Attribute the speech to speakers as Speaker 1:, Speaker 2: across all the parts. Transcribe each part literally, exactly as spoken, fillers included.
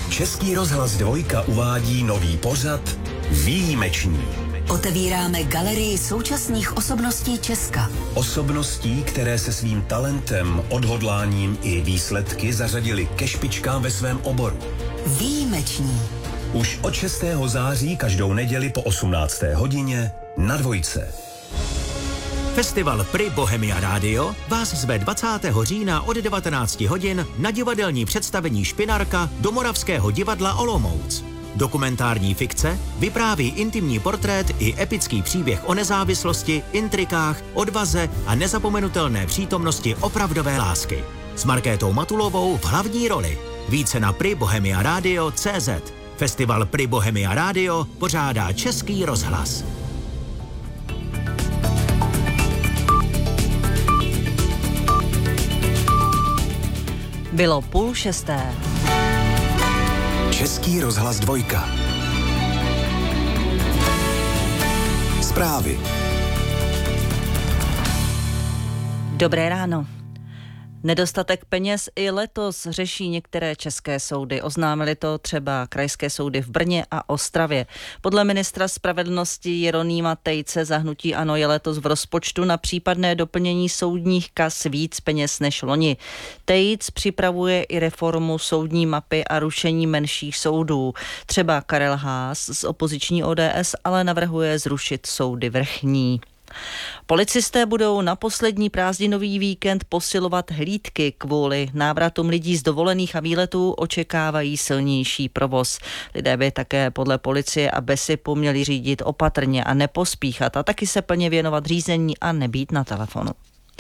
Speaker 1: Český rozhlas Dvojka uvádí nový pořad Výjimeční.
Speaker 2: Otevíráme galerii současných osobností Česka.
Speaker 1: Osobností, které se svým talentem, odhodláním i výsledky zařadili ke špičkám ve svém oboru.
Speaker 2: Výjimeční.
Speaker 1: Už od šestého září každou neděli po osmnácté hodině na Dvojce.
Speaker 3: Festival Pri Bohemia Radio vás zve dvacátého října od devatenácti hodin na divadelní představení Špinarka do Moravského divadla Olomouc. Dokumentární fikce vypráví intimní portrét i epický příběh o nezávislosti, intrikách, odvaze a nezapomenutelné přítomnosti opravdové lásky. S Markétou Matulovou v hlavní roli. Více na pri bohemia radio tečka cé zet. Festival Pri Bohemia Radio pořádá Český rozhlas.
Speaker 4: Bylo půl šesté.
Speaker 1: Český rozhlas Dvojka. Zprávy.
Speaker 4: Dobré ráno. Nedostatek peněz i letos řeší některé české soudy. Oznámili to třeba krajské soudy v Brně a Ostravě. Podle ministra spravedlnosti Jeronýma Tejce za hnutí ANO je letos v rozpočtu na případné doplnění soudních kas víc peněz než loni. Tejc připravuje i reformu soudní mapy a rušení menších soudů. Třeba Karel Haas z opoziční O D S ale navrhuje zrušit soudy vrchní. Policisté budou na poslední prázdninový víkend posilovat hlídky. Kvůli návratům lidí z dovolených a výletů očekávají silnější provoz. Lidé by také podle policie a BESIPu měli řídit opatrně a nepospíchat a taky se plně věnovat řízení a nebýt na telefonu.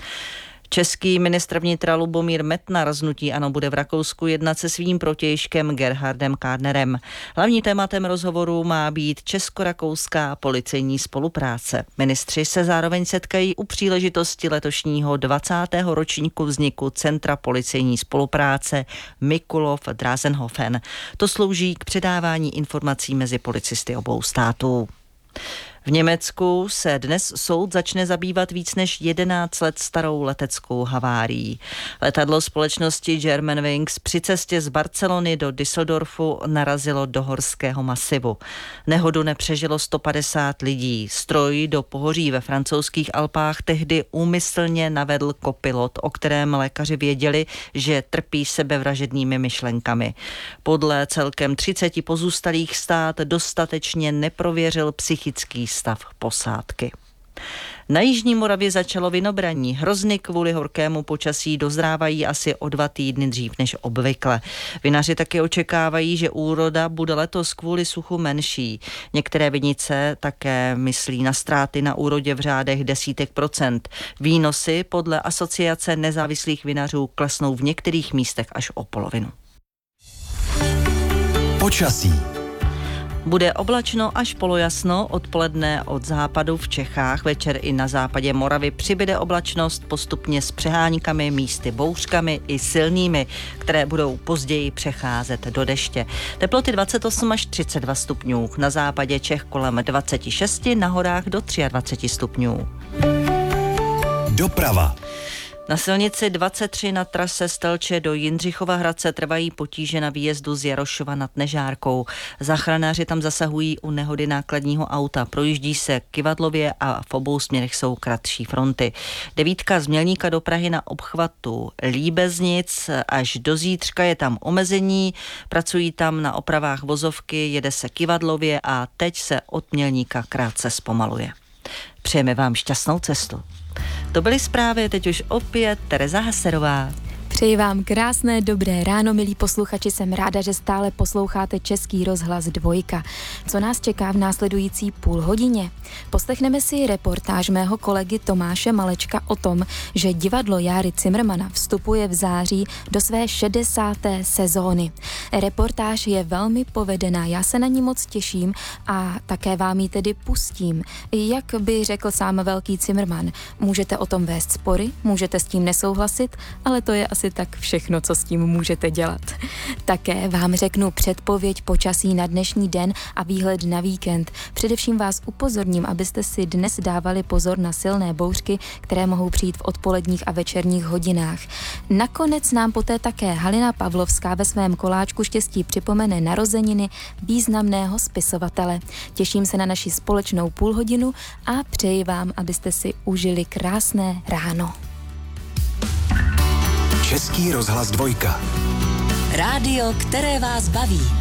Speaker 4: Český ministr vnitra Lubomír Metnar z hnutí ANO bude v Rakousku jednat se svým protějškem Gerhardem Kádnerem. Hlavní tématem rozhovoru má být česko-rakouská policejní spolupráce. Ministři se zároveň setkají u příležitosti letošního dvacátého ročníku vzniku Centra policejní spolupráce Mikulov Drázenhofen. To slouží k předávání informací mezi policisty obou států. V Německu se dnes soud začne zabývat víc než jedenáct let starou leteckou havárií. Letadlo společnosti Germanwings při cestě z Barcelony do Düsseldorfu narazilo do horského masivu. Nehodu nepřežilo sto padesát lidí. Stroj do pohoří ve francouzských Alpách tehdy úmyslně navedl kopilot, o kterém lékaři věděli, že trpí sebevražednými myšlenkami. Podle celkem třiceti pozůstalých stát dostatečně neprověřil psychický stav posádky. Na jižní Moravě začalo vinobraní. Hrozny kvůli horkému počasí dozrávají asi o dva týdny dřív než obvykle. Vinaři taky očekávají, že úroda bude letos kvůli suchu menší. Některé vinice také myslí na ztráty na úrodě v řádech desítek procent. Výnosy podle Asociace nezávislých vinařů klesnou v některých místech až o polovinu.
Speaker 1: Počasí.
Speaker 4: Bude oblačno až polojasno, odpoledne od západu v Čechách, večer i na západě Moravy přibyde oblačnost postupně s přeháňkami, místy bouřkami i silnými, které budou později přecházet do deště. Teploty dvacet osm až třicet dva stupňů, na západě Čech kolem dvacet šest, na horách do dvacet tři stupňů.
Speaker 1: Doprava.
Speaker 4: Na silnici dvacet tři na trase Stelče do Jindřichova Hradce trvají potíže na výjezdu z Jarošova nad Nežárkou. Záchranáři tam zasahují u nehody nákladního auta. Projíždí se Kyvadlově a v obou směrech jsou kratší fronty. Devítka z Mělníka do Prahy na obchvatu Líbeznic. Až do zítřka je tam omezení. Pracují tam na opravách vozovky, jede se Kyvadlově a teď se od Mělníka krátce zpomaluje. Přejeme vám šťastnou cestu. To byly zprávy, teď už opět Tereza Haserová.
Speaker 5: Přeji vám krásné dobré ráno, milí posluchači, jsem ráda, že stále posloucháte Český rozhlas Dvojka. Co nás čeká v následující půl hodině? Poslechneme si reportáž mého kolegy Tomáše Malečka o tom, že divadlo Járy Cimrmana vstupuje v září do své šedesáté sezóny. Reportáž je velmi povedená, já se na ní moc těším a také vám ji tedy pustím. Jak by řekl sám velký Cimrman, můžete o tom vést spory, můžete s tím nesouhlasit, ale to je asi asi tak všechno, co s tím můžete dělat. Také vám řeknu předpověď počasí na dnešní den a výhled na víkend. Především vás upozorním, abyste si dnes dávali pozor na silné bouřky, které mohou přijít v odpoledních a večerních hodinách. Nakonec nám poté také Halina Pavlovská ve svém koláčku štěstí připomene narozeniny významného spisovatele. Těším se na naši společnou půlhodinu a přeji vám, abyste si užili krásné ráno.
Speaker 1: Český rozhlas dvojka.
Speaker 2: Rádio, které vás baví.